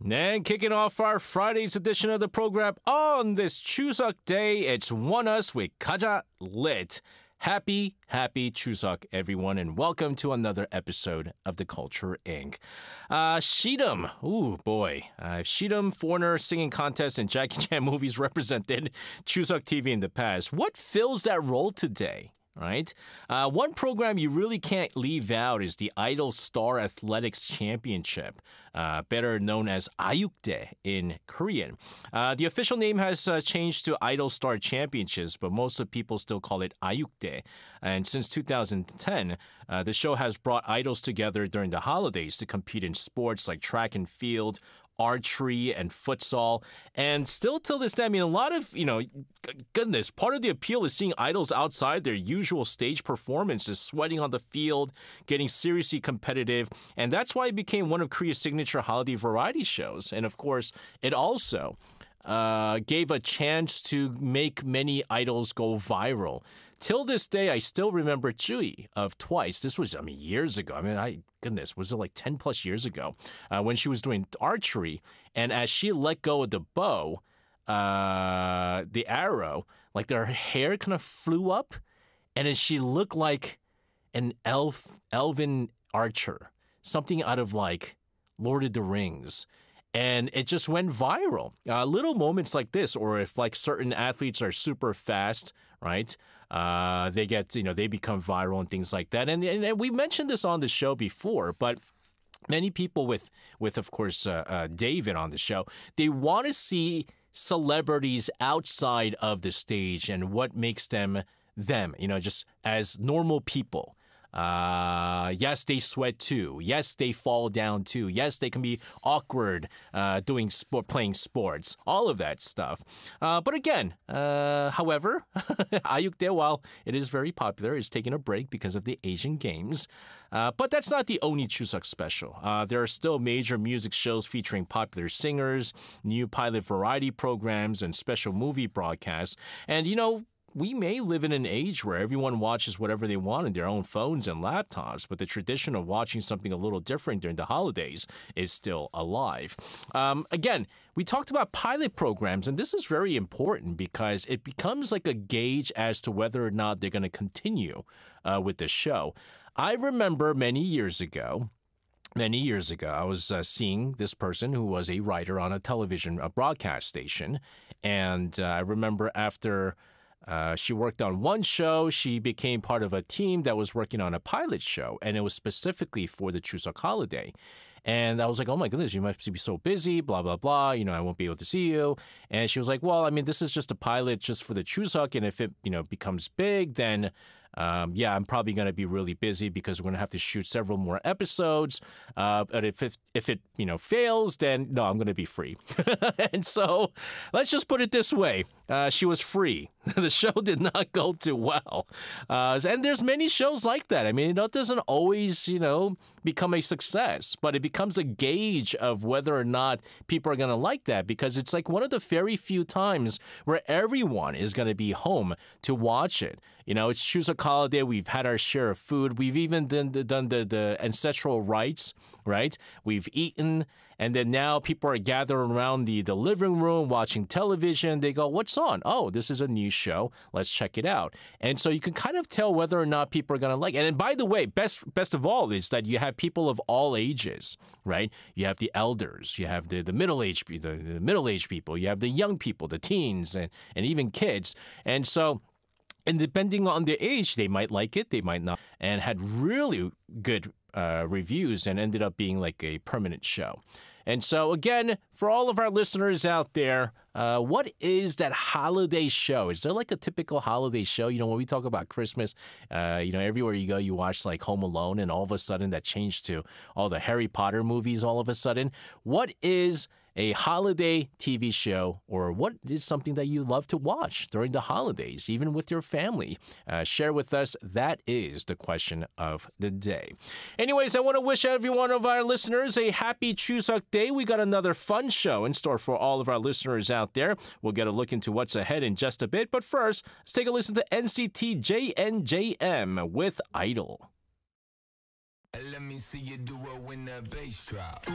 And kicking off our Friday's edition of the program on this Chuseok Day, it's One Us with Kaja Lit. Happy Chuseok, everyone, and welcome to another episode of The Culture Inc. Sheedam, ooh boy, Sheedam Foreigner Singing Contest and Jackie Chan movies represented Chuseok TV in the past. What fills that role today? Right? One program you really can't leave out is the Idol Star Athletics Championship, better known as Ayukdae in Korean. The official name has changed to Idol Star Championships, but most of people still call it Ayukdae. And since 2010, the show has brought idols together during the holidays to compete in sports like track and field, archery and futsal, and still till this day, I mean, a lot of, goodness, part of the appeal is seeing idols outside their usual stage performances, sweating on the field, getting seriously competitive, and that's why it became one of Korea's signature holiday variety shows. And of course, it also gave a chance to make many idols go viral. Till this day, I still remember Jui of Twice. This was, years ago. Was it like 10 plus years ago when she was doing archery. And as she let go of the bow, the arrow, like her hair kind of flew up. And then she looked like an elven archer, something out of like Lord of the Rings. And it just went viral. Little moments like this, or if like certain athletes are super fast, right? They get, they become viral and things like that. And we mentioned this on the show before, but many people with of course, David on the show, they want to see celebrities outside of the stage and what makes them, just as normal people. Yes, they sweat too. Yes, they fall down too. Yes, they can be awkward playing sports. All of that stuff. But again, however, Ayukdae, while it is very popular, is taking a break because of the Asian Games. But that's not the only Chuseok special. There are still major music shows featuring popular singers, new pilot variety programs, and special movie broadcasts. And, we may live in an age where everyone watches whatever they want on their own phones and laptops, but the tradition of watching something a little different during the holidays is still alive. Again, we talked about pilot programs, and this is very important because it becomes like a gauge as to whether or not they're going to continue with the show. I remember many years ago, I was seeing this person who was a writer on a broadcast station, and I remember after she worked on one show, she became part of a team that was working on a pilot show, and it was specifically for the Chuseok holiday. And I was like, oh my goodness, you must be so busy, blah, blah, blah, I won't be able to see you. And she was like, well, this is just a pilot just for the Chuseok, and if it, becomes big, then I'm probably going to be really busy because we're going to have to shoot several more episodes. But if it fails, then no, I'm going to be free. And so let's just put it this way. She was free. The show did not go too well. And there's many shows like that. It doesn't always, become a success, but it becomes a gauge of whether or not people are going to like that, because it's like one of the very few times where everyone is going to be home to watch it. It's Chuseok holiday. We've had our share of food. We've even done the ancestral rites, right? We've eaten. And then now people are gathered around the living room watching television. They go, what's on? Oh, this is a new show. Let's check it out. And so you can kind of tell whether or not people are going to like it. And by the way, best of all is that you have people of all ages, right? You have the elders, you have the middle-aged people, you have the young people, the teens, and even kids. And so, and depending on their age, they might like it, they might not, and had really good reviews and ended up being like a permanent show. And so again, for all of our listeners out there, what is that holiday show? Is there like a typical holiday show? When we talk about Christmas, everywhere you go, you watch like Home Alone, and all of a sudden that changed to all the Harry Potter movies all of a sudden. What is a holiday TV show, or what is something that you love to watch during the holidays, even with your family? Share with us. That is the question of the day. Anyways, I want to wish every one of our listeners a happy Chuseok Day. We got another fun show in store for all of our listeners out there. We'll get a look into what's ahead in just a bit. But first, let's take a listen to NCT JNJM with Idol. Let me see you do it when the bass drop.